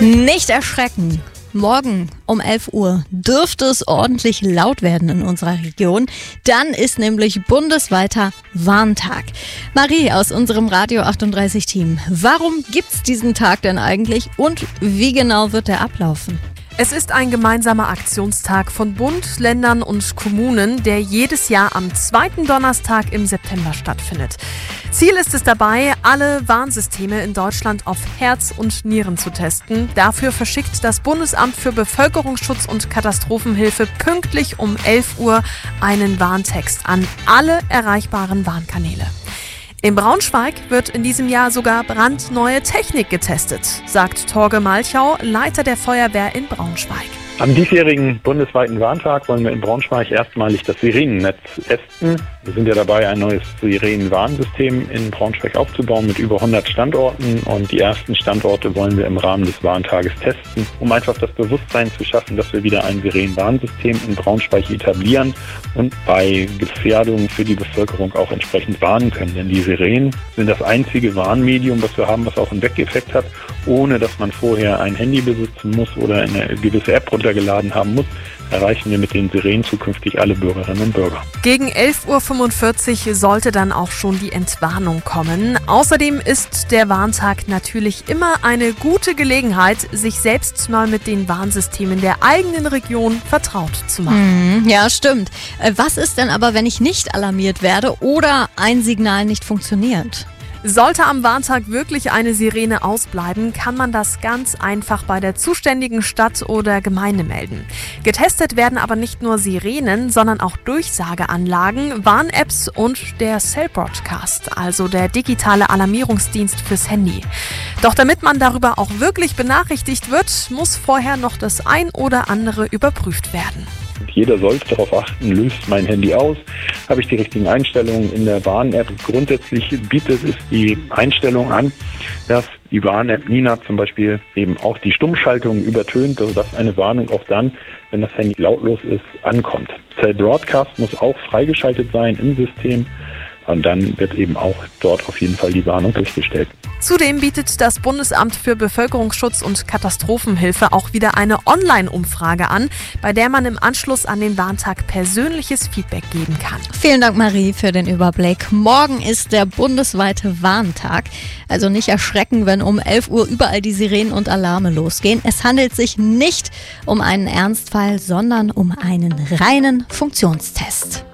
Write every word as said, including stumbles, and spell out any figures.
Nicht erschrecken. Morgen um elf Uhr dürfte es ordentlich laut werden in unserer Region. Dann ist nämlich bundesweiter Warntag. Marie aus unserem Radio achtunddreißig Team, warum gibt's diesen Tag denn eigentlich und wie genau wird er ablaufen? Es ist ein gemeinsamer Aktionstag von Bund, Ländern und Kommunen, der jedes Jahr am zweiten Donnerstag im September stattfindet. Ziel ist es dabei, alle Warnsysteme in Deutschland auf Herz und Nieren zu testen. Dafür verschickt das Bundesamt für Bevölkerungsschutz und Katastrophenhilfe pünktlich um elf Uhr einen Warntext an alle erreichbaren Warnkanäle. In Braunschweig wird in diesem Jahr sogar brandneue Technik getestet, sagt Torge Malchau, Leiter der Feuerwehr in Braunschweig. Am diesjährigen bundesweiten Warntag wollen wir in Braunschweig erstmalig das Sirenennetz testen. Wir sind ja dabei, ein neues Sirenenwarnsystem in Braunschweig aufzubauen mit über hundert Standorten. Und die ersten Standorte wollen wir im Rahmen des Warntages testen, um einfach das Bewusstsein zu schaffen, dass wir wieder ein Sirenenwarnsystem in Braunschweig etablieren und bei Gefährdungen für die Bevölkerung auch entsprechend warnen können. Denn die Sirenen sind das einzige Warnmedium, was wir haben, was auch einen Weckeffekt hat, ohne dass man vorher ein Handy besitzen muss oder eine gewisse App runtergeladen haben muss, erreichen wir mit den Sirenen zukünftig alle Bürgerinnen und Bürger. Gegen elf Uhr fünfundvierzig sollte dann auch schon die Entwarnung kommen. Außerdem ist der Warntag natürlich immer eine gute Gelegenheit, sich selbst mal mit den Warnsystemen der eigenen Region vertraut zu machen. Hm, ja, stimmt. Was ist denn aber, wenn ich nicht alarmiert werde oder ein Signal nicht funktioniert? Sollte am Warntag wirklich eine Sirene ausbleiben, kann man das ganz einfach bei der zuständigen Stadt oder Gemeinde melden. Getestet werden aber nicht nur Sirenen, sondern auch Durchsageanlagen, Warn-Apps und der Cell Broadcast, also der digitale Alarmierungsdienst fürs Handy. Doch damit man darüber auch wirklich benachrichtigt wird, muss vorher noch das ein oder andere überprüft werden. Jeder sollte darauf achten, löst mein Handy aus, habe ich die richtigen Einstellungen in der Warn-App. Grundsätzlich bietet es die Einstellung an, dass die Warn-App Nina zum Beispiel eben auch die Stummschaltung übertönt, also dass eine Warnung auch dann, wenn das Handy lautlos ist, ankommt. Cell Broadcast muss auch freigeschaltet sein im System und dann wird eben auch dort auf jeden Fall die Warnung durchgestellt. Zudem bietet das Bundesamt für Bevölkerungsschutz und Katastrophenhilfe auch wieder eine Online-Umfrage an, bei der man im Anschluss an den Warntag persönliches Feedback geben kann. Vielen Dank, Marie, für den Überblick. Morgen ist der bundesweite Warntag. Also nicht erschrecken, wenn um elf Uhr überall die Sirenen und Alarme losgehen. Es handelt sich nicht um einen Ernstfall, sondern um einen reinen Funktionstest.